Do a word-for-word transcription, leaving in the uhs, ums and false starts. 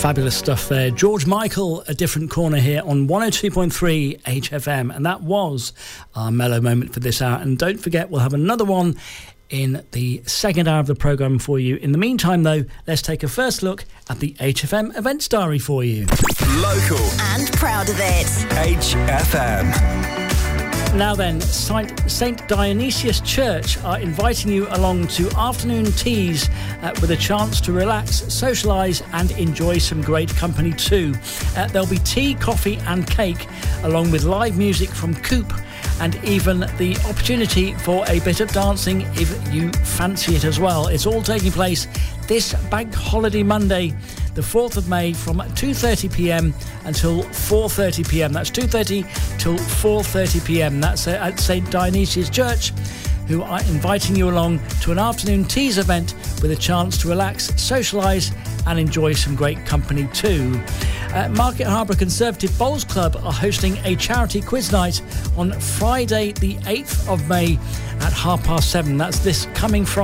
Fabulous stuff there. George Michael, A Different Corner here on one oh two point three H F M. And that was our mellow moment for this hour. And don't forget, we'll have another one in the second hour of the programme for you. In the meantime, though, let's take a first look at the H F M events diary for you. Local. And proud of it. H F M. Now then, Saint Dionysius Church are inviting you along to afternoon teas uh, with a chance to relax, socialise and enjoy some great company too. Uh, there'll be tea, coffee and cake, along with live music from Coop, and even the opportunity for a bit of dancing if you fancy it as well. It's all taking place this Bank Holiday Monday, the fourth of May, from two thirty p m until four thirty p m. That's two thirty till four thirty p m. That's at Saint Dionysius Church, who are inviting you along to an afternoon teas event with a chance to relax, socialise and enjoy some great company too. Uh, Market Harborough Conservative Bowls Club are hosting a charity quiz night on Friday the eighth of May at half past seven. That's this coming Friday.